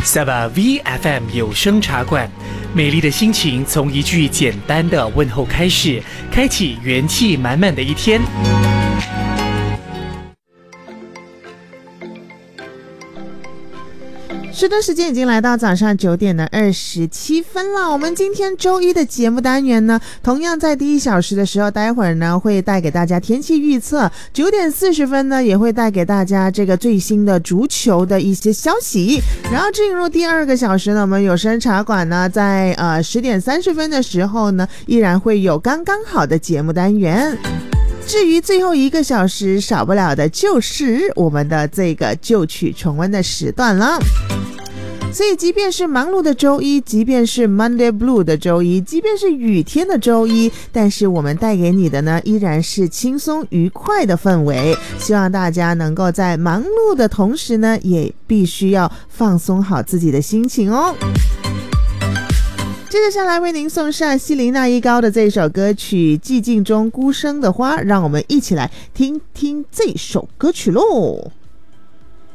Sava VFM 有声茶馆，美丽的心情从一句简单的问候开始，开启元气满满的一天。 时段时间已经来到早上9点27分了。我们今天周一的节目单元呢，同样在第一小时的时候，待会儿呢会带给大家天气预测，9点40分呢也会带给大家这个最新的足球的一些消息。然后进入第二个小时呢，我们有声茶馆呢在10点30分的时候呢，依然会有刚刚好的节目单元。至于最后1个小时，少不了的就是我们的这个旧曲重温的时段了。所以即便是忙碌的周一，即便是 Monday Blue 的周一，即便是雨天的周一，但是我们带给你的呢，依然是轻松愉快的氛围。希望大家能够在忙碌的同时呢，也必须要放松好自己的心情哦。接着下来为您送上希林娜依高的这首歌曲《寂静中孤生的花》，让我们一起来听听这首歌曲喽。